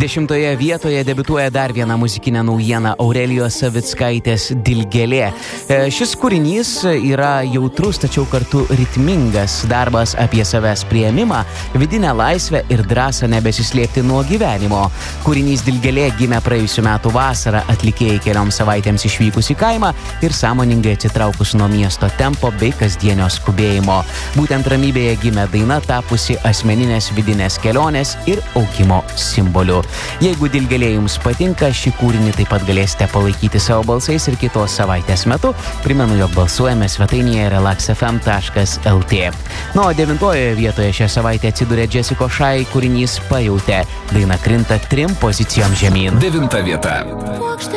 10 vietoje debiutuoja dar viena muzikinė naujiena Aurelijos Savickaitės Dilgėlė. Šis kūrinys yra jautrus, tačiau kartu ritmingas darbas apie savęs priėmimą, vidinę laisvę ir drąsą nebesislėpti nuo gyvenimo. Kūrinys Dilgėlė gimė praėjusių metų vasarą, atlikėjai kelioms savaitėms išvykus į kaimą ir sąmoningai atsitraukus nuo miesto tempo bei kasdienio skubėjimo. Būtent ramybėje gimė daina, tapusi asmeninės vidinės kelionės ir augimo simboliu. Jeigu Dilgėlė jums patinka, šį kūrinį taip pat galėsite palaikyti savo balsais ir kitos savaitės metu. Primenu, jog balsuojame svetainėje relaxfm.lt. O 9 vietoje šią savaitę atsidūrė Jessica Shy kūrinys Pajautė. Daina krinta 3 pozicijom žemyn. 9 vieta.